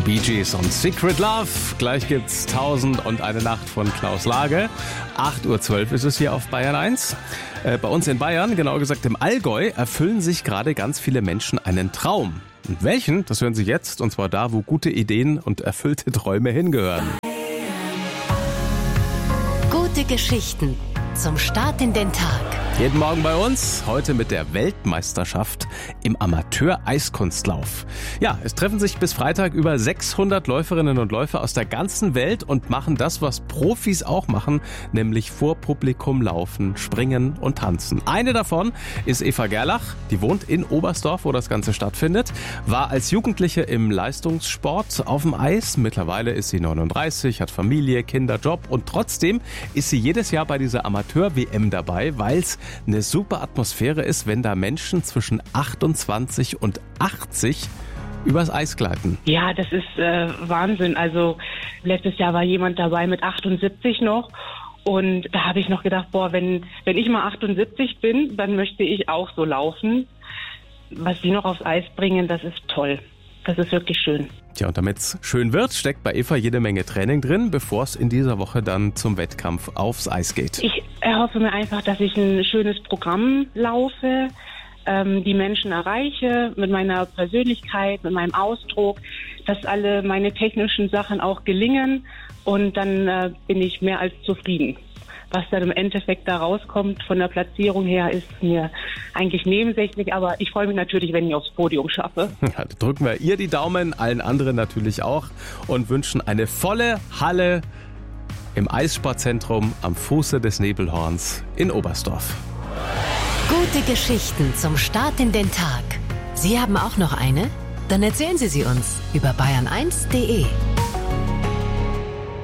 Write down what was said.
Bee Gees und Secret Love. Gleich gibt's 1001 Nacht von Klaus Lage. 8.12 Uhr ist es hier auf Bayern 1. Bei uns in Bayern, genauer gesagt im Allgäu, erfüllen sich gerade ganz viele Menschen einen Traum. Und welchen? Das hören Sie jetzt, und zwar da, wo gute Ideen und erfüllte Träume hingehören. Gute Geschichten zum Start in den Tag. Jeden Morgen bei uns, heute mit der Weltmeisterschaft im Amateur-Eiskunstlauf. Ja, es treffen sich bis Freitag über 600 Läuferinnen und Läufer aus der ganzen Welt und machen das, was Profis auch machen, nämlich vor Publikum laufen, springen und tanzen. Eine davon ist Eva Gerlach, die wohnt in Oberstdorf, wo das Ganze stattfindet, war als Jugendliche im Leistungssport auf dem Eis. Mittlerweile ist sie 39, hat Familie, Kinder, Job und trotzdem ist sie jedes Jahr bei dieser Amateur-WM dabei, weil es eine super Atmosphäre ist, wenn da Menschen zwischen 28 und 80 übers Eis gleiten. Ja, das ist Wahnsinn. Also letztes Jahr war jemand dabei mit 78 noch. Und da habe ich noch gedacht, wenn ich mal 78 bin, dann möchte ich auch so laufen. Was die noch aufs Eis bringen, das ist toll. Das ist wirklich schön. Tja, und damit es schön wird, steckt bei Eva jede Menge Training drin, bevor es in dieser Woche dann zum Wettkampf aufs Eis geht. Ich erhoffe mir einfach, dass ich ein schönes Programm laufe, die Menschen erreiche mit meiner Persönlichkeit, mit meinem Ausdruck, dass alle meine technischen Sachen auch gelingen und dann bin ich mehr als zufrieden. Was dann im Endeffekt da rauskommt von der Platzierung her, ist mir eigentlich nebensächlich, aber ich freue mich natürlich, wenn ich aufs Podium schaffe. Ja, drücken wir ihr die Daumen, allen anderen natürlich auch und wünschen eine volle Halle im Eissportzentrum am Fuße des Nebelhorns in Oberstdorf. Gute Geschichten zum Start in den Tag. Sie haben auch noch eine? Dann erzählen Sie sie uns über bayern1.de.